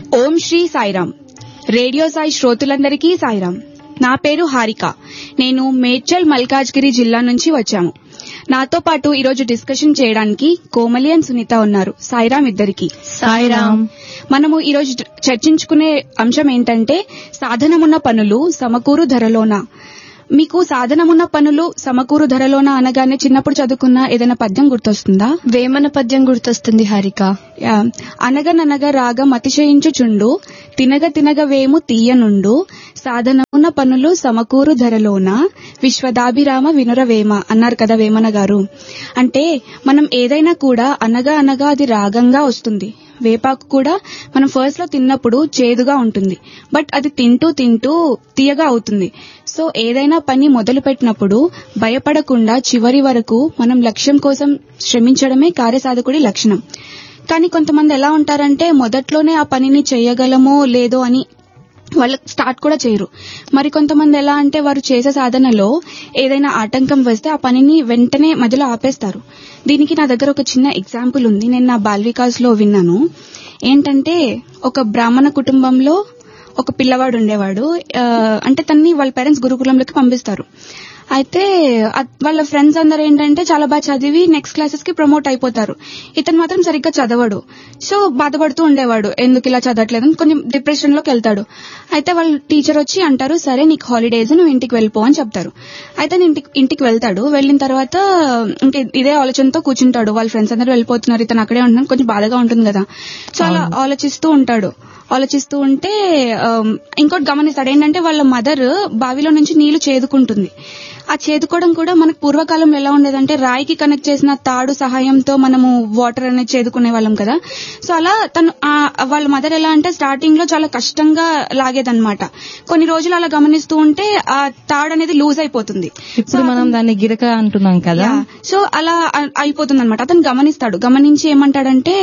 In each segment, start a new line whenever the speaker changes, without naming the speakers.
ఓం Shri Sairam. Radio Sai శ్రోతలందరికీ సాయిరామ్. నా పేరు హారిక. నేను మేడ్చల్ మల్కాజ్గిరి జిల్లా నుంచి వచ్చాము. నాతో పాటు ఈరోజు డిస్కషన్ చేయడానికి కోమలి అండ్ సునీత ఉన్నారు. సాయిరామ్ ఇద్దరికి.
సాయిరామ్.
మనము ఈరోజు చర్చించుకునే అంశం ఏంటంటే సాధనమున్న పనులు సమకూరు ధరలోన. మీకు సాధనమున్న పనులు సమకూరు ధరలోన అనగానే చిన్నప్పుడు చదువుకున్న ఏదైనా పద్యం గుర్తొస్తుందా?
వేమన పద్యం గుర్తొస్తుంది హారిక.
అనగననగ రాగం అతిశయించుచుండు, తినగ తినగ వేము తీయనుండు, సాధనమున్న పనులు సమకూరు ధరలోన, విశ్వదాభిరామ వినురవేమ అన్నారు కదా వేమన గారు. అంటే మనం ఏదైనా కూడా అనగా అనగా అది రాగంగా వస్తుంది. వేపాకు కూడా మనం ఫస్ట్ లో తిన్నప్పుడు చేదుగా ఉంటుంది, బట్ అది తింటూ తింటూ తీయగా అవుతుంది. సో ఏదైనా పని మొదలు పెట్టినప్పుడు భయపడకుండా చివరి వరకు మనం లక్ష్యం కోసం శ్రమించడమే కార్యసాధకుడి లక్షణం. కానీ కొంతమంది ఎలా ఉంటారంటే మొదట్లోనే ఆ పనిని చేయగలమో లేదో అని వాళ్ళు స్టార్ట్ కూడా చేయరు. మరి కొంతమంది ఎలా అంటే వారు చేసే సాధనలో ఏదైనా ఆటంకం వస్తే ఆ పనిని వెంటనే మధ్యలో ఆపేస్తారు. దీనికి నా దగ్గర ఒక చిన్న ఎగ్జాంపుల్ ఉంది. నేను నా బాల్ వికాస్ లో విన్నాను. ఏంటంటే ఒక బ్రాహ్మణ కుటుంబంలో ఒక పిల్లవాడు ఉండేవాడు. అంటే తన్ని వాళ్ళ పేరెంట్స్ గురుకులంలోకి పంపిస్తారు. అయితే వాళ్ళ ఫ్రెండ్స్ అందరూ ఏంటంటే చాలా బాగా చదివి నెక్స్ట్ క్లాసెస్ కి ప్రమోట్ అయిపోతారు. ఇతను మాత్రం సరిగ్గా చదవడు. సో బాధపడుతూ ఉండేవాడు, ఎందుకు ఇలా చదవట్లేదు, కొంచెం డిప్రెషన్ లోకి వెళ్తాడు. అయితే వాళ్ళ టీచర్ వచ్చి అంటారు, సరే నీకు హాలిడేస్, నువ్వు ఇంటికి వెళ్ళిపో అని చెప్తారు. అయితే ఇంటికి వెళ్తాడు. వెళ్ళిన తర్వాత ఇంక ఇదే ఆలోచనతో కూర్చుంటాడు. వాళ్ళ ఫ్రెండ్స్ అందరూ వెళ్ళిపోతున్నారు, ఇతను అక్కడే ఉంటున్నాడు, కొంచెం బాధగా ఉంటుంది కదా. సో అలా ఆలోచిస్తూ ఉంటే ఇంకోటి గమనిస్తాడు. ఏంటంటే వాళ్ళ మదర్ బావిలో నుంచి నీళ్లు చేదుకుంటుంది. ఆ చేదుకోవడం కూడా మనకు పూర్వకాలంలో ఎలా ఉండేదంటే రాయికి కనెక్ట్ చేసిన తాడు సహాయంతో మనము వాటర్ అనేది చేదుకునే వాళ్ళం కదా. సో అలా తను వాళ్ళ మదర్ ఎలా అంటే స్టార్టింగ్ లో చాలా కష్టంగా లాగేదన్నమాట. కొన్ని రోజులు అలా గమనిస్తూ ఉంటే ఆ తాడు అనేది లూజ్ అయిపోతుంది.
ఇప్పుడు మనం దాన్ని గిరక అంటున్నాం కదా.
సో అలా అయిపోతుంది అనమాట. అతను గమనిస్తాడు. గమనించి ఏమంటాడంటే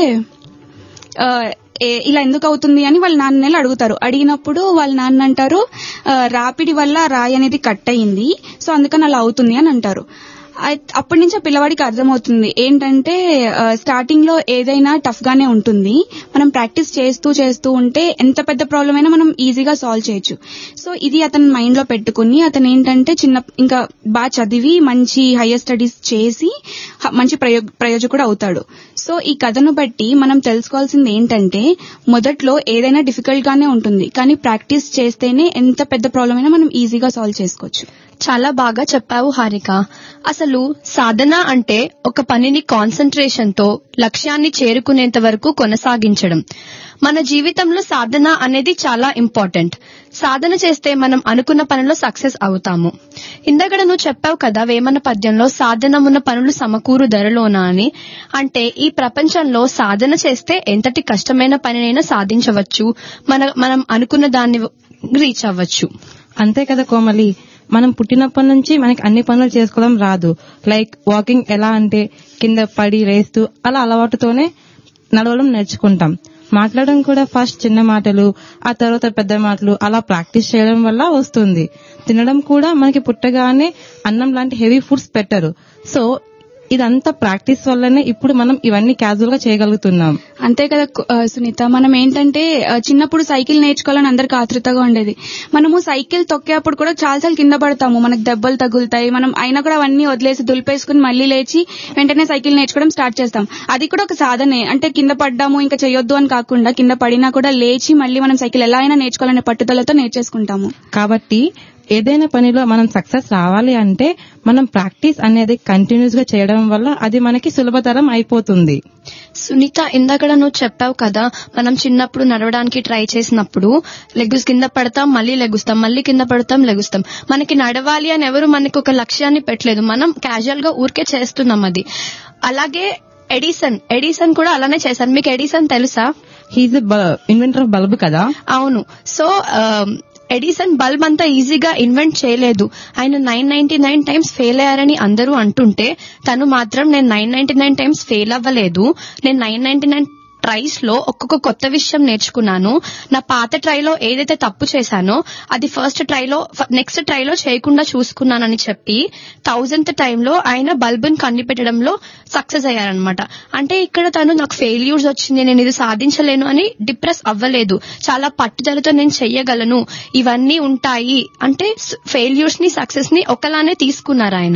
ఇలా ఎందుకు అవుతుంది అని వాళ్ళ నాన్నని అడుగుతారు. అడిగినప్పుడు వాళ్ళ నాన్న అంటారు, రాపిడి వల్ల రాయి అనేది కట్ అయింది, సో అందుకని అలా అవుతుంది అని అంటారు. అప్పటి నుంచి ఆ పిల్లవాడికి అర్థమవుతుంది ఏంటంటే స్టార్టింగ్ లో ఏదైనా టఫ్ గానే ఉంటుంది. మనం ప్రాక్టీస్ చేస్తూ ఉంటే ఎంత పెద్ద ప్రాబ్లం అయినా మనం ఈజీగా సాల్వ్ చేయొచ్చు. సో ఇది అతని మైండ్ లో పెట్టుకుని అతను ఏంటంటే ఇంకా బాగా చదివి మంచి హైయర్ స్టడీస్ చేసి మంచి ప్రయోజకుడు అవుతాడు. సో ఈ కథను బట్టి మనం తెలుసుకోవాల్సింది ఏంటంటే మొదట్లో ఏదైనా డిఫికల్ట్ గానే ఉంటుంది, కానీ ప్రాక్టీస్ చేస్తేనే ఎంత పెద్ద ప్రాబ్లం అయినా మనం ఈజీగా సాల్వ్ చేసుకోవచ్చు.
చాలా బాగా చెప్పావు హారిక. అసలు సాధన అంటే ఒక పనిని కాన్సంట్రేషన్ తో లక్ష్యాన్ని చేరుకునేంత వరకు కొనసాగించడం. మన జీవితంలో సాధన అనేది చాలా ఇంపార్టెంట్. సాధన చేస్తే మనం అనుకున్న పనిలో సక్సెస్ అవుతాము. ఇందాక నువ్వు చెప్పావు కదా వేమన పద్యంలో సాధనమున్న పనులు సమకూరు ధరలోనా అని. అంటే ఈ ప్రపంచంలో సాధన చేస్తే ఎంతటి కష్టమైన పనినైనా సాధించవచ్చు, మనం అనుకున్న దాన్ని రీచ్ అవ్వచ్చు.
అంతే కదా కోమలి. మనం పుట్టినప్పటి నుంచి మనకి అన్ని పనులు చేసుకోవడం రాదు. లైక్ వాకింగ్ ఎలా అంటే కింద పడి లేస్తూ అలా అలవాటుతోనే నడవడం నేర్చుకుంటాం. మాట్లాడడం కూడా ఫస్ట్ చిన్న మాటలు, ఆ తర్వాత పెద్ద మాటలు, అలా ప్రాక్టీస్ చేయడం వల్ల వస్తుంది. తినడం కూడా మనకి పుట్టగానే అన్నం లాంటి హెవీ ఫుడ్స్ పెట్టరు. సో ఇదంతా ప్రాక్టీస్ వల్లనే ఇప్పుడు మనం ఇవన్నీ క్యాజువల్ గా చేయగలుగుతున్నాం.
అంతే కదా సునీత. మనం ఏంటంటే చిన్నప్పుడు సైకిల్ నేర్చుకోవాలని అందరికి ఆతృతగా ఉండేది. మనము సైకిల్ తొక్కేప్పుడు కూడా చాలాసార్లు కింద పడతాము, మనకు దెబ్బలు తగులుతాయి. మనం అయినా కూడా అవన్నీ వదిలేసి దులిపేసుకుని మళ్ళీ లేచి వెంటనే సైకిల్ నేర్చుకోవడం స్టార్ట్ చేస్తాం. అది కూడా ఒక సాధనే. అంటే కింద పడ్డాము ఇంకా చేయొద్దు అని కాకుండా కింద పడినా కూడా లేచి మళ్ళీ మనం సైకిల్ ఎలా అయినా నేర్చుకోవాలనే పట్టుదలతో నేర్చేసుకుంటాము.
కాబట్టి ఏదైనా పనిలో మనం సక్సెస్ రావాలి అంటే మనం ప్రాక్టీస్ అనేది కంటిన్యూస్ గా చేయడం వల్ల అది మనకి సులభతరం అయిపోతుంది.
సునీత, ఇందాక నువ్వు చెప్పావు కదా మనం చిన్నప్పుడు నడవడానికి ట్రై చేసినప్పుడు కింద పడతాం, మళ్ళీ లెగుస్తాం, మళ్ళీ కింద పడతాం, లెగుస్తాం. మనకి నడవాలి అని ఎవరు మనకి ఒక లక్ష్యాన్ని పెట్టలేదు, మనం క్యాజువల్ గా ఊరికే చేస్తున్నాం అది. అలాగే ఎడిసన్ కూడా అలానే చేశారు. మీకు ఎడిసన్ తెలుసా?
హీజ్ ఇన్వెంటర్ ఆఫ్ బల్బ్ కదా.
అవును. సో ఎడిసన్ బల్బ్ అంతా ఈజీగా ఇన్వెంట్ చేయలేదు. ఆయన 999 టైమ్స్ ఫెయిల్ అయ్యారని అందరూ అంటుంటే తను మాత్రం నేను 999 టైమ్స్ ఫెయిల్ అవ్వలేదు, నేను 999 ట్రైస్ లో ఒక్కొక్క కొత్త విషయం నేర్చుకున్నాను. నా పాత ట్రైలో ఏదైతే తప్పు చేశానో అది నెక్స్ట్ ట్రైలో చేయకుండా చూసుకున్నానని చెప్పి 1000th టైంలో ఆయన బల్బుని కనిపెట్టడంలో సక్సెస్ అయ్యారనమాట. అంటే ఇక్కడ తను నాకు ఫెయిల్యూర్స్ వచ్చింది, నేను ఇది సాధించలేను అని డిప్రెస్ అవ్వలేదు. చాలా పట్టుదలతో నేను చెయ్యగలను, ఇవన్నీ ఉంటాయి అంటే ఫెయిల్యూర్స్ ని సక్సెస్ ని ఒకలానే తీసుకున్నారు ఆయన.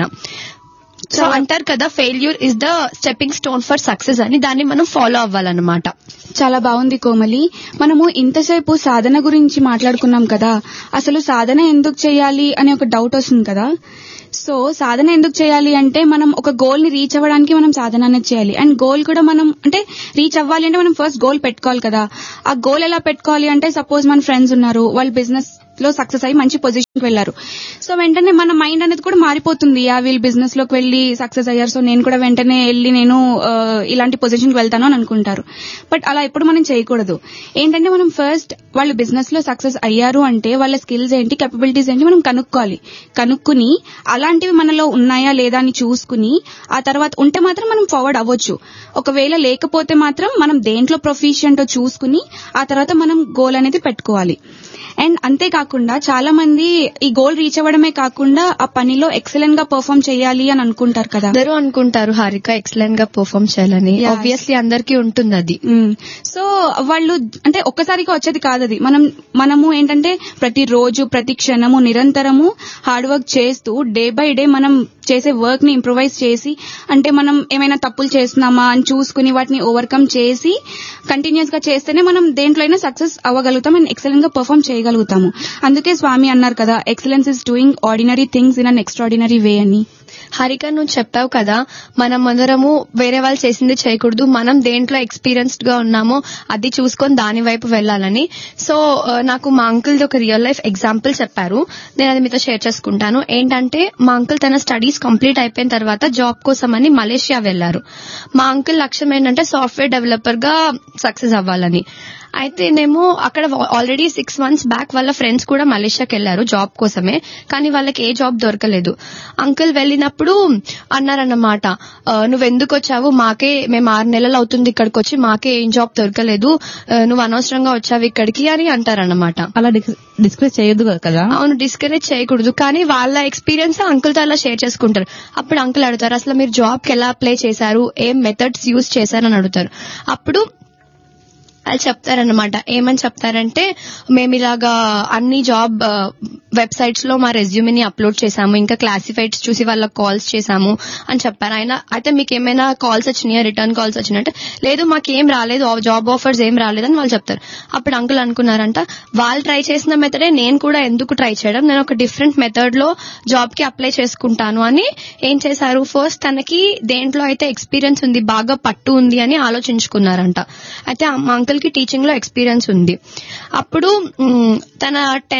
సో అంటారు కదా, failure is the stepping stone for success అని, దాన్ని మనం ఫాలో అవ్వాలన్నమాట.
చాలా బాగుంది కోమలి. మనము ఇంతసేపు సాధన గురించి మాట్లాడుకున్నాం కదా, అసలు సాధన ఎందుకు చేయాలి అనే ఒక డౌట్ వస్తుంది కదా. సో సాధన ఎందుకు చేయాలి అంటే మనం ఒక గోల్ ని రీచ్ అవ్వడానికి మనం సాధన అనేది చేయాలి. అండ్ గోల్ కూడా మనం అంటే రీచ్ అవ్వాలి అంటే మనం ఫస్ట్ గోల్ పెట్టుకోవాలి కదా. ఆ గోల్ ఎలా పెట్టుకోవాలి అంటే, సపోజ్ మన ఫ్రెండ్స్ ఉన్నారు, వాళ్ళు బిజినెస్ లో సక్సెస్ అయ్యి మంచి పొజిషన్ కి వెళ్లారు. సో వెంటనే మన మైండ్ అనేది కూడా మారిపోతుంది, వీళ్ళు బిజినెస్ లోకి వెళ్లి సక్సెస్ అయ్యారు, సో నేను కూడా వెంటనే వెళ్లి నేను ఇలాంటి పొజిషన్ కి వెళ్తాను అని అనుకుంటారు. బట్ అలా ఎప్పుడు మనం చేయకూడదు. ఏంటంటే మనం ఫస్ట్ వాళ్ళు బిజినెస్ లో సక్సెస్ అయ్యారు అంటే వాళ్ళ స్కిల్స్ ఏంటి, కెపబిలిటీస్ ఏంటి మనం కనుక్కోవాలి. కనుక్కుని అలాంటివి మనలో ఉన్నాయా లేదా అని చూసుకుని ఆ తర్వాత ఉంటే మాత్రం మనం ఫార్వర్డ్ అవ్వచ్చు. ఒకవేళ లేకపోతే మాత్రం మనం దేంట్లో ప్రొఫిషియంటో చూసుకుని ఆ తర్వాత మనం గోల్ అనేది పెట్టుకోవాలి. అండ్ అంతేకాకుండా చాలా మంది ఈ గోల్ రీచ్ అవ్వడమే కాకుండా ఆ పనిలో ఎక్సలెంట్ గా పర్ఫార్మ్ చేయాలి అని అనుకుంటారు కదా.
అందరూ అనుకుంటారు హారిక ఎక్సలెంట్ గా పర్ఫార్మ్ చేయాలని, ఆబ్వియస్లీ అందరికీ ఉంటుంది అది.
సో వాళ్ళు అంటే ఒక్కసారిగా వచ్చేది కాదు అది. మనము ఏంటంటే ప్రతిరోజు ప్రతి క్షణము నిరంతరము హార్డ్ వర్క్ చేస్తూ డే బై డే మనం చేసే వర్క్ ని ఇంప్రూవైజ్ చేసి, అంటే మనం ఏమైనా తప్పులు చేస్తున్నామా అని చూసుకుని వాటిని ఓవర్కమ్ చేసి కంటిన్యూస్ గా చేస్తేనే మనం దేంట్లో అయినా సక్సెస్ అవ్వగలుగుతాం అండ్ ఎక్సలెంట్ గా పర్ఫార్మ్ చేయగలుగుతాము. అందుకే స్వామి అన్నారు కదా, excellence is doing ordinary things in an extraordinary వే అని.
హారిక, నువ్వు చెప్పావు కదా మనం అందరము వేరే వాళ్ళు చేసింది చేయకూడదు, మనం దేంట్లో ఎక్స్పీరియన్స్డ్ గా ఉన్నామో అది చూసుకొని దాని వైపు వెళ్లాలని. సో నాకు మా అంకుల్ ఒక రియల్ లైఫ్ ఎగ్జాంపుల్ చెప్పారు, నేను అది మీతో షేర్ చేసుకుంటాను. ఏంటంటే మా అంకుల్ తన స్టడీస్ కంప్లీట్ అయిపోయిన తర్వాత జాబ్ కోసం అని మలేషియా వెళ్లారు. మా అంకుల్ లక్ష్యం ఏంటంటే సాఫ్ట్వేర్ డెవలపర్ గా సక్సెస్ అవ్వాలని. అయితేనేమో అక్కడ ఆల్రెడీ 6 months బ్యాక్ వాళ్ళ ఫ్రెండ్స్ కూడా మలేషియాకి వెళ్లారు జాబ్ కోసమే, కానీ వాళ్ళకి ఏ జాబ్ దొరకలేదు. అంకుల్ వెళ్ళినప్పుడు అన్నారన్నమాట, నువ్వెందుకు వచ్చావు, మేము 6 నెలలు అవుతుంది ఇక్కడికి వచ్చి, మాకే ఏం జాబ్ దొరకలేదు, నువ్వు అనవసరంగా వచ్చావు ఇక్కడికి అని అంటారన్నమాట.
అలా డిస్కరేజ్ చేయొద్దు కదా.
అవును, డిస్కరేజ్ చేయకూడదు, కానీ వాళ్ళ ఎక్స్పీరియన్స్ అంకుల్ తో అలా షేర్ చేసుకుంటారు. అప్పుడు అంకుల్ అడుగుతారు, అసలు మీరు జాబ్ కి ఎలా అప్లై చేశారు, ఏం మెథడ్స్ యూజ్ చేశారని అడుగుతారు. అప్పుడు వాళ్ళు చెప్తారన్నమాట. ఏమని చెప్తారంటే, మేము ఇలాగా అన్ని జాబ్ వెబ్సైట్స్ లో మా రెజ్యూమ్ని అప్లోడ్ చేశాము, ఇంకా క్లాసిఫైడ్స్ చూసి వాళ్ళకి కాల్స్ చేశాము అని చెప్పారు. అయితే మీకు ఏమైనా కాల్స్ వచ్చినాయా, రిటర్న్ కాల్స్ వచ్చినాయంటే లేదు మాకేం రాలేదు, జాబ్ ఆఫర్స్ ఏం రాలేదని వాళ్ళు చెప్తారు. అప్పుడు అంకుల్ అనుకున్నారంట, వాళ్ళు ట్రై చేసిన మెథడే నేను కూడా ఎందుకు ట్రై చేయడం, నేను ఒక డిఫరెంట్ మెథడ్ లో జాబ్ కి అప్లై చేసుకుంటాను అని ఏం చేశారు, ఫస్ట్ తనకి దేంట్లో అయితే ఎక్స్పీరియన్స్ ఉంది, బాగా పట్టు ఉంది అని ఆలోచించుకున్నారంట. అయితే మా అంకుల్ కి టీచింగ్ లో ఎక్స్పీరియన్స్ ఉంది. అప్పుడు తన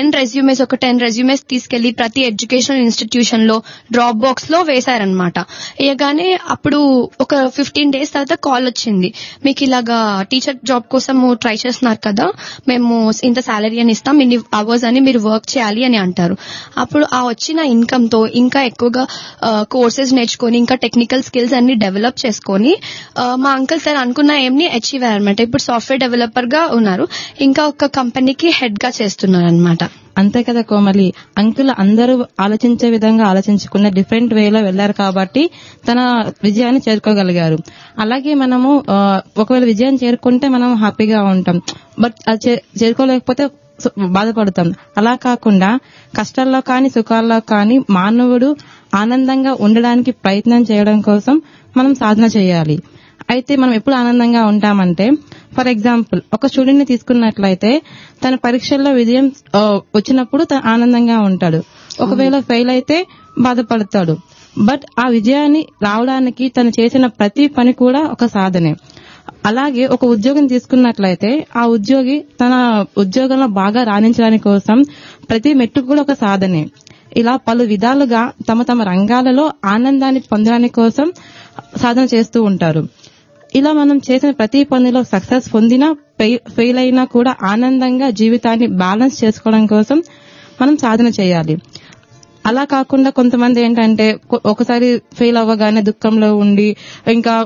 10 రెజ్యూమేస్ తీసుకెళ్లి ప్రతి ఎడ్యుకేషనల్ ఇన్స్టిట్యూషన్ లో డ్రాప్ బాక్స్ లో వేశారనమాట. ఇయగానే అప్పుడు ఒక 15 days తర్వాత కాల్ వచ్చింది, మీకు ఇలాగా టీచర్ జాబ్ కోసం ట్రై చేస్తున్నారు కదా, మేము ఇంత సాలరీ అని ఇస్తాం, ఇన్ని అవర్స్ అని మీరు వర్క్ చేయాలి అని అంటారు. అప్పుడు ఆ వచ్చిన ఇన్కమ్ తో ఇంకా ఎక్కువగా కోర్సెస్ నేర్చుకొని ఇంకా టెక్నికల్ స్కిల్స్ అన్ని డెవలప్ చేసుకొని మా అంకుల్ తను అనుకున్న ఏం అచీవ్ అయ్యారనమాట. ఇప్పుడు సాఫ్ట్వేర్ డెవలపర్ గా ఉన్నారు, ఇంకా ఒక కంపెనీకి హెడ్ గా చేస్తున్నారు అనమాట.
అంతే కదా కోమలి, అంకుల్ అందరూ ఆలోచించే విధంగా ఆలోచించుకున్న డిఫరెంట్ వేలో వెళ్లారు కాబట్టి తన విజయాన్ని చేరుకోగలిగారు. అలాగే మనము ఒకవేళ విజయాన్ని చేరుకుంటే మనం హ్యాపీగా ఉంటాం, బట్ అది చేరుకోలేకపోతే బాధపడతాం. అలా కాకుండా కష్టాల్లో కానీ సుఖాల్లో కానీ మానవుడు ఆనందంగా ఉండడానికి ప్రయత్నం చేయడం కోసం మనం సాధన చేయాలి. అయితే మనం ఎప్పుడు ఆనందంగా ఉంటామంటే, ఫర్ ఎగ్జాంపుల్ ఒక స్టూడెంట్ ని తీసుకున్నట్లయితే తన పరీక్షల్లో విజయం వచ్చినప్పుడు తను ఆనందంగా ఉంటాడు, ఒకవేళ ఫెయిల్ అయితే బాధపడతాడు. బట్ ఆ విజయాన్ని రావడానికి తను చేసిన ప్రతి పని కూడా ఒక సాధనే. అలాగే ఒక ఉద్యోగం తీసుకున్నట్లయితే ఆ ఉద్యోగి తన ఉద్యోగంలో బాగా రాణించడానికి కోసం ప్రతి మెట్టు కూడా ఒక సాధనే. ఇలా పలు విధాలుగా తమ తమ రంగాలలో ఆనందాన్ని పొందడానికి కోసం సాధన చేస్తూ ఉంటారు. ఇలా మనం చేసిన ప్రతి పనిలో సక్సెస్ పొందినా ఫెయిల్ అయినా కూడా ఆనందంగా జీవితాన్ని బ్యాలెన్స్ చేసుకోవడం కోసం మనం సాధన చేయాలి. అలా కాకుండా కొంతమంది ఏంటంటే ఒకసారి ఫెయిల్ అవ్వగానే దుఃఖంలో ఉండి ఇంకా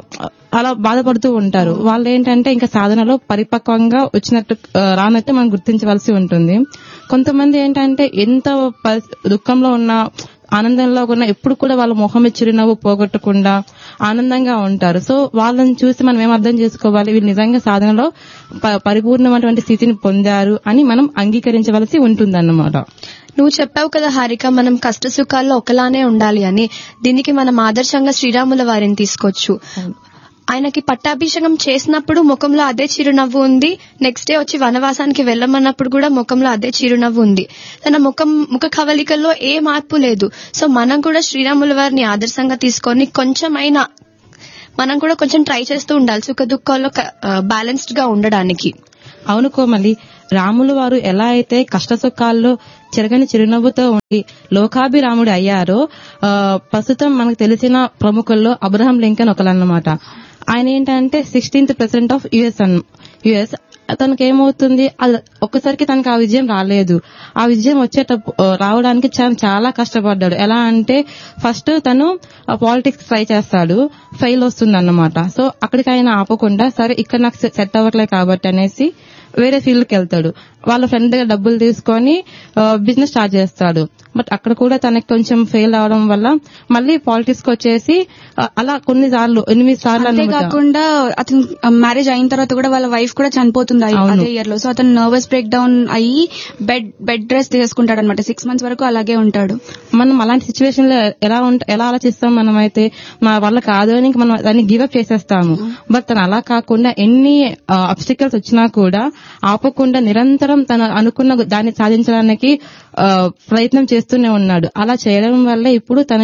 అలా బాధపడుతూ ఉంటారు. వాళ్ళు ఏంటంటే ఇంకా సాధనలో పరిపక్వంగా వచ్చినట్టు రానట్టు మనం గుర్తించవలసి ఉంటుంది. కొంతమంది ఏంటంటే ఎంత దుఃఖంలో ఉన్నా ఆనందంలో ఉన్న ఎప్పుడు కూడా వాళ్ళ మొహం చిరునవ్వు పోగొట్టకుండా ఆనందంగా ఉంటారు. సో వాళ్ళని చూసి మనం ఏం అర్థం చేసుకోవాలి, వీళ్ళు నిజంగా సాధనలో పరిపూర్ణమైనటువంటి స్థితిని పొందారు అని మనం అంగీకరించవలసి ఉంటుందన్నమాట.
నువ్వు చెప్పావు కదా హారిక, మనం కష్ట సుఖాల్లో ఒకలానే ఉండాలి అని. దీనికి మనం ఆదర్శంగా శ్రీరాముల వారిని తీసుకోవచ్చు. ఆయనకి పట్టాభిషేకం చేసినప్పుడు ముఖంలో అదే చిరునవ్వు ఉంది. నెక్స్ట్ డే వచ్చి వనవాసానికి వెళ్ళమన్నప్పుడు కూడా ముఖంలో అదే చిరునవ్వు ఉంది. తన ముఖ కవలికల్లో ఏ మార్పు లేదు. సో మనం కూడా శ్రీరాముల వారిని ఆదర్శంగా తీసుకొని కొంచెమైనా మనం కూడా కొంచెం ట్రై చేస్తూ ఉండాలి సుఖ దుఃఖాల్లో బ్యాలెన్స్డ్ గా ఉండడానికి.
అవును కోమలి, రాములు వారు ఎలా అయితే కష్ట సుఖాల్లో చెరగని చిరునవ్వుతో ఉండి లోకాభిరాముడు అయ్యారో, ప్రస్తుతం మనకు తెలిసిన ప్రముఖుల్లో అబ్రహం లింకన్ ఒకలన్నమాట. ఆయన ఏంటంటే 16th president ఆఫ్ యుఎస్. తనకి ఏమవుతుంది, ఒక్కసారికి తనకి ఆ విజయం రాలేదు. ఆ విజయం రావడానికి చాలా కష్టపడ్డాడు. ఎలా అంటే ఫస్ట్ తను పాలిటిక్స్ ట్రై చేస్తాడు, ఫెయిల్ వస్తుంది అన్నమాట. సో అక్కడికి ఆయన ఆపకుండా సరే ఇక్కడ నాకు సెట్ అవ్వట్లేదు కాబట్టి అనేసి వేరే ఫీల్డ్ కి వెళ్తాడు. వాళ్ళ ఫ్రెండ్ దగ్గర డబ్బులు తీసుకొని బిజినెస్ స్టార్ట్ చేస్తాడు. బట్ అక్కడ కూడా తనకి కొంచెం ఫెయిల్ అవడం వల్ల మళ్ళీ పాలిటిక్స్ కి వచ్చేసి అలా 8 సార్లు
అంతేకాకుండా అతను మ్యారేజ్ అయిన తర్వాత కూడా వాళ్ళ వైఫ్ కూడా చనిపోతుంది అదే ఇయర్ లో. సో అతను నర్వస్ బ్రేక్ డౌన్ అయ్యి బెడ్ రెస్ట్ తీసుకుంటాడు అనమాట. 6 months వరకు అలాగే ఉంటాడు.
మనం అలాంటి సిచ్యువేషన్ లో ఎలా ఆలోచిస్తాం, మనం అయితే మా వల్ల కాదు అని మనం దాన్ని గివప్ చేసేస్తాము. బట్ తను అలా కాకుండా ఎన్ని అబ్స్టికల్స్ వచ్చినా కూడా ఆపకుండా నిరంతరం తను అనుకున్న దాన్ని సాధించడానికి ప్రయత్నం చేస్తూనే ఉన్నాడు. అలా చేయడం వల్ల ఇప్పుడు తన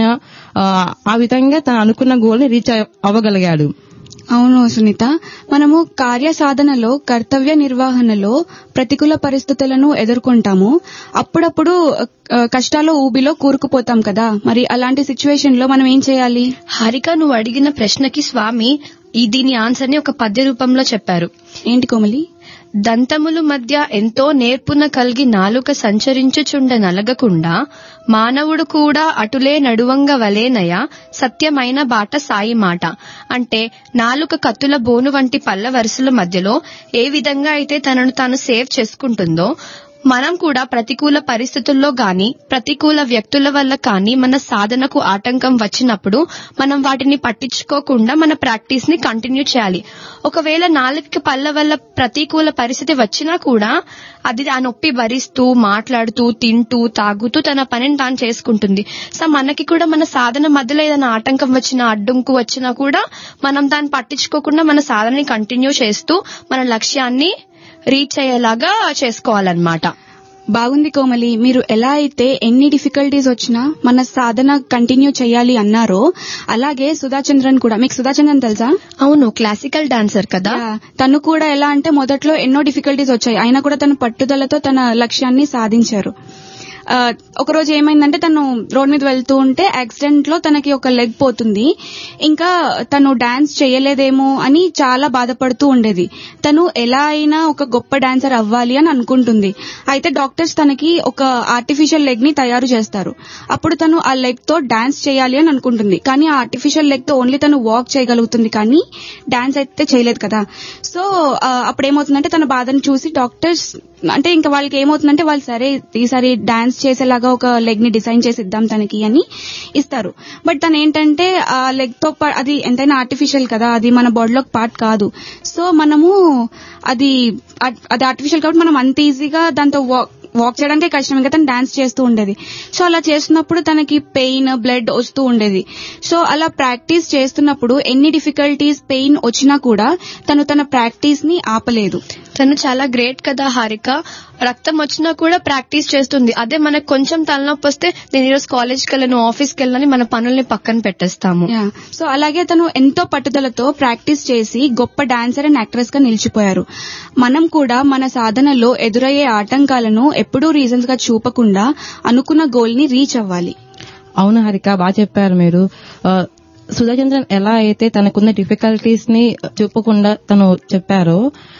ఆ విధంగా తను అనుకున్న గోల్ ని రీచ్ అవ్వగలిగాడు.
అవును సునీత, మనము కార్య సాధనలో కర్తవ్య నిర్వహణలో ప్రతికూల పరిస్థితులను ఎదుర్కొంటాము. అప్పుడప్పుడు కష్టాల ఊబిలో కూరుకుపోతాం కదా. మరి అలాంటి సిచ్యువేషన్ లో మనం ఏం చేయాలి?
హారిక, నువ్వు అడిగిన ప్రశ్నకి స్వామి దీని ఆన్సర్ ని ఒక పద్య రూపంలో చెప్పారు.
ఏంటి కోమలి?
దంతములు మధ్య ఎంతో నేర్పున కలిగి నాలుక సంచరించుచుండ నలగకుండా మానవుడు కూడా అటులే నడువంగ వలేనయ సత్యమైన బాట సాయి మాట. అంటే నాలుక కత్తుల బోను వంటి పళ్ళ వరుసల మధ్యలో ఏ విధంగా అయితే తనను తాను సేవ్ చేసుకుంటుందో, మనం కూడా ప్రతికూల పరిస్థితుల్లో గాని ప్రతికూల వ్యక్తుల వల్ల కానీ మన సాధనకు ఆటంకం వచ్చినప్పుడు మనం వాటిని పట్టించుకోకుండా మన ప్రాక్టీస్ ని కంటిన్యూ చేయాలి. ఒకవేళ నాలుగు పళ్ళ వల్ల ప్రతికూల పరిస్థితి వచ్చినా కూడా అది ఆ నొప్పి భరిస్తూ మాట్లాడుతూ తింటూ తాగుతూ తన పనిని తాను చేసుకుంటుంది. సో మనకి కూడా మన సాధన మధ్యలో ఏదైనా ఆటంకం వచ్చినా అడ్డంకు వచ్చినా కూడా మనం దాన్ని పట్టించుకోకుండా మన సాధనని కంటిన్యూ చేస్తూ మన లక్ష్యాన్ని రీచ్ అయ్యేలాగా చేసుకోవాలన్నమాట.
బాగుంది కోమలి. మీరు ఎలా అయితే ఎన్ని డిఫికల్టీస్ వచ్చినా మన సాధన కంటిన్యూ చేయాలి అన్నారో, అలాగే సుధాచంద్రన్ కూడా. మీకు సుధాచంద్రన్ తెలుసా?
అవును, క్లాసికల్ డాన్సర్ కదా.
తను కూడా ఎలా అంటే మొదట్లో ఎన్నో డిఫికల్టీస్ వచ్చాయి, అయినా కూడా తను పట్టుదలతో తన లక్ష్యాన్ని సాధించారు. ఒకరోజు ఏమైందంటే తను రోడ్ మీద వెళ్తూ ఉంటే యాక్సిడెంట్ లో తనకి ఒక లెగ్ పోతుంది. ఇంకా తను డాన్స్ చేయలేదేమో అని చాలా బాధపడుతూ ఉండేది. తను ఎలా అయినా ఒక గొప్ప డాన్సర్ అవ్వాలి అని అనుకుంటుంది. అయితే డాక్టర్స్ తనకి ఒక ఆర్టిఫిషియల్ లెగ్ ని తయారు చేస్తారు. అప్పుడు తను ఆ లెగ్ తో డాన్స్ చేయాలి అని అనుకుంటుంది. కానీ ఆ ఆర్టిఫిషియల్ లెగ్ తో ఓన్లీ తను వాక్ చేయగలుగుతుంది, కానీ డాన్స్ అయితే చేయలేదు కదా. సో అప్పుడు ఏమవుతుందంటే తన బాధను చూసి డాక్టర్స్ అంటే ఇంకా వాళ్ళకి ఏమవుతుందంటే వాళ్ళు సరే ఈసారి డాన్స్ చేసేలాగా ఒక లెగ్ ని డిజైన్ చేసి ఇద్దాం తనకి అని ఇస్తారు. బట్ తను ఏంటంటే ఆ లెగ్ తో అది ఎంతైనా ఆర్టిఫిషియల్ కదా, అది మన బాడీలోకి పార్ట్ కాదు. సో మనము అది ఆర్టిఫిషియల్ కాబట్టి మనం అంత ఈజీగా దాంతో వాక్ చేయడానికి కష్టం. ఇంకా తను డాన్స్ చేస్తూ ఉండేది. సో అలా చేస్తున్నప్పుడు తనకి పెయిన్, బ్లడ్ వస్తూ ఉండేది. సో అలా ప్రాక్టీస్ చేస్తున్నప్పుడు ఎన్ని డిఫికల్టీస్, పెయిన్ వచ్చినా కూడా తను తన ప్రాక్టీస్ ని ఆపలేదు.
తను చాలా గ్రేట్ కదా హారిక. రక్తం వచ్చినా కూడా ప్రాక్టీస్ చేస్తుంది. అదే మనకు కొంచెం తలనొప్పి వస్తే నేను ఈరోజు కాలేజ్కి వెళ్ళను, ఆఫీస్కి వెళ్ళని మన పనుల్ని పక్కన పెట్టేస్తాము.
సో అలాగే తను ఎంతో పట్టుదలతో ప్రాక్టీస్ చేసి గొప్ప డాన్సర్ అండ్ యాక్ట్రెస్ గా నిలిచిపోయారు. మనం కూడా మన సాధనలో ఎదురయ్యే ఆటంకాలను ఎప్పుడూ రీజన్స్ గా చూపకుండా అనుకున్న గోల్ ని రీచ్ అవ్వాలి.
అవును హారిక, బాగా చెప్పారు మీరు. సుధాచంద్రన్ ఎలా అయితే తనకున్న డిఫికల్టీస్ ని చూపకుండా తను చెప్పారో,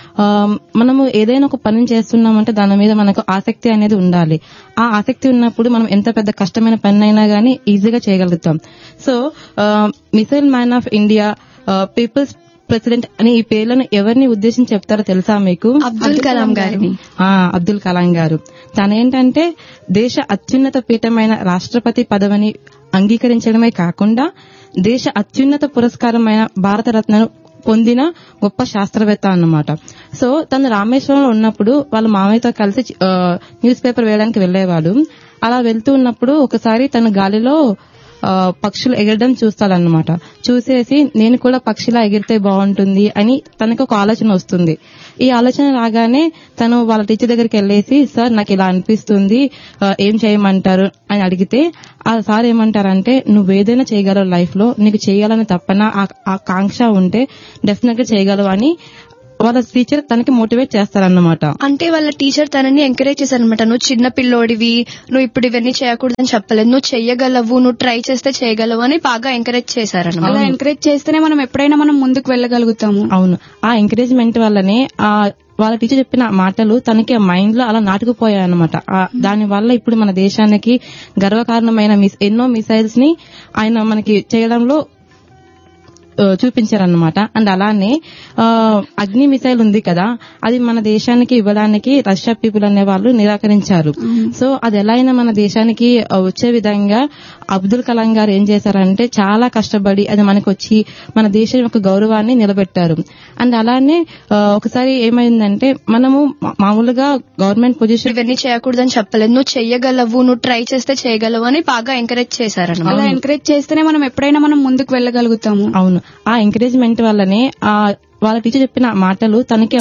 మనము ఏదైనా ఒక పని చేస్తున్నామంటే దాని మీద మనకు ఆసక్తి అనేది ఉండాలి. ఆ ఆసక్తి ఉన్నప్పుడు మనం ఎంత పెద్ద కష్టమైన పని అయినా గానీ ఈజీగా చేయగలుగుతాం. So missile man of India, peoples president అని ఈ పేర్లను ఎవరిని ఉద్దేశించి చెప్తారో తెలుసా మీకు?
అబ్దుల్ కలాం గారిని.
అబ్దుల్ కలాం గారు. తనేంటంటే దేశ అత్యున్నత పీఠమైన రాష్ట్రపతి పదవిని అంగీకరించడమే కాకుండా దేశ అత్యున్నత పురస్కారమైన భారతరత్నను పొందిన గొప్ప శాస్త్రవేత్త అన్నమాట. సో తను రామేశ్వరంలో ఉన్నప్పుడు వాళ్ళ మామయ్యతో కలిసి న్యూస్ పేపర్ వేయడానికి వెళ్లేవాడు. అలా వెళ్తూ ఉన్నప్పుడు ఒకసారి తను గాలిలో పక్షులు ఎగరడం చూస్తాడన్నమాట. చూసేసి నేను కూడా పక్షిలా ఎగిరితే బాగుంటుంది అని తనకు ఒక ఆలోచన వస్తుంది. ఈ ఆలోచన రాగానే తను వాళ్ళ టీచర్ దగ్గరికి వెళ్ళేసి, సార్ నాకు ఇలా అనిపిస్తుంది, ఏం చేయమంటారు అని అడిగితే ఆ సార్ ఏమంటారంటే, నువ్వేదైనా చేయగలవు లైఫ్ లో, నీకు చేయాలని తప్పన ఆ కాంక్ష ఉంటే డెఫినెట్ గా చేయగలవు అని వాళ్ళ టీచర్ తనకి మోటివేట్ చేస్తారన్నమాట.
అంటే వాళ్ళ టీచర్ తనని ఎంకరేజ్ చేశారనమాట. నువ్వు చిన్న పిల్లోడివి, నువ్వు ఇప్పుడు ఇవన్నీ చేయకూడదని చెప్పలేదు, నువ్వు చెయ్యగలవు, నువ్వు ట్రై చేస్తే చేయగలవు అని బాగా ఎంకరేజ్ చేశారన్నమాట.
అలా ఎంకరేజ్ చేస్తేనే మనం ఎప్పుడైనా మనం ముందుకు వెళ్ళగలుగుతాము.
అవును, ఆ ఎంకరేజ్మెంట్ వల్లనే వాళ్ళ టీచర్ చెప్పిన మాటలు తనకి మైండ్ లో అలా నాటుకుపోయాయన్నమాట. దాని వల్ల ఇప్పుడు మన దేశానికి గర్వకారణమైన ఎన్నో మిసైల్స్ ని ఆయన మనకి చేయడంలో చూపించారన్నమాట. అండ్ అలానే అగ్ని మిసైల్ ఉంది కదా, అది మన దేశానికి ఇవ్వడానికి రష్యా పీపుల్ అనే వాళ్ళు నిరాకరించారు. సో అది ఎలా అయినా మన దేశానికి వచ్చే విధంగా అబ్దుల్ కలాం గారు ఏం చేశారంటే చాలా కష్టపడి అది మనకు వచ్చి మన దేశం యొక్క గౌరవాన్ని నిలబెట్టారు. అండ్ అలానే ఒకసారి ఏమైందంటే, మనము మామూలుగా గవర్నమెంట్ పొజిషన్
ఇవన్నీ చేయకూడదని చెప్పలేదు, నువ్వు చెయ్యగలవు, నువ్వు ట్రై చేస్తే చేయగలవు అని బాగా ఎంకరేజ్ చేశారన్నమాట.
అలా ఎంకరేజ్ చేస్తేనే మనం ఎప్పుడైనా మనం ముందుకు వెళ్ళగలుగుతాము.
అవును, ఆ ఎంకరేజ్మెంట్ వల్లనే వాళ్ళ టీచర్ చెప్పిన మాటలు తనకి